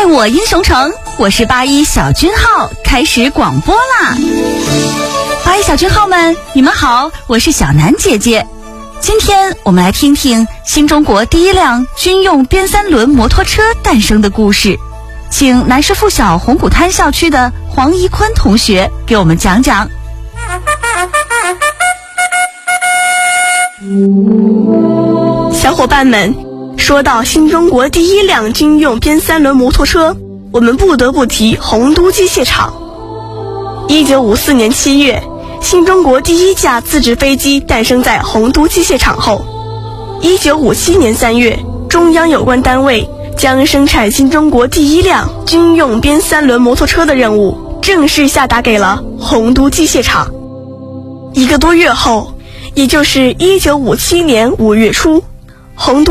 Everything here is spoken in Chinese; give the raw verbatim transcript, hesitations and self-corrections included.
爱我英雄城，我是八一小军号，开始广播啦！八一小军号们，你们好，我是小南姐姐。今天我们来听听新中国第一辆军用编三轮摩托车诞生的故事，请南师附小红谷滩校区的黄一坤同学给我们讲讲。 小伙伴们，说到新中国第一辆军用编三轮摩托车，我们不得不提洪都机械厂。一九五四年七月，新中国第一架自制飞机诞生在洪都机械厂后，一九五七年三月，中央有关单位将生产新中国第一辆军用编三轮摩托车的任务正式下达给了洪都机械厂。一个多月后，也就是一九五七年五月初，洪都